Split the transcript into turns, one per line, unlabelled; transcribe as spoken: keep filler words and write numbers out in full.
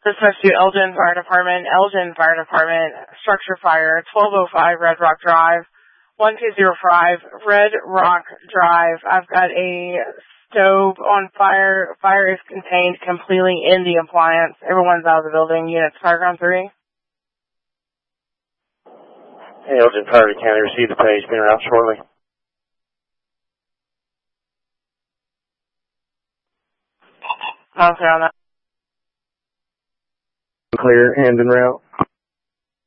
Dispatch to Elgin Fire Department, Elgin Fire Department, structure fire, twelve oh five Red Rock Drive, one two zero five Red Rock Drive. I've got a stove on fire. Fire is contained completely in the appliance. Everyone's out of the building. Units, Fireground three.
Hey, Elgin Fire County, receive the page. Been out shortly.
I'm clear on that.
Clear and en route.